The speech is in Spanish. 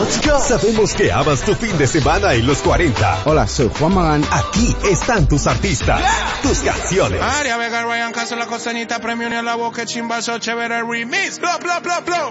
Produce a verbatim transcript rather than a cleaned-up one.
Let's go. Sabemos que amas tu fin de semana en los cuarenta. Hola, soy Juan Magán. Aquí están tus artistas, yeah. tus canciones. María Vega, Ryan Castro, La Costeñita, Premio Ni a la Boca, Chimbazo, Chévere Remix. Bla, bla, bla, bla.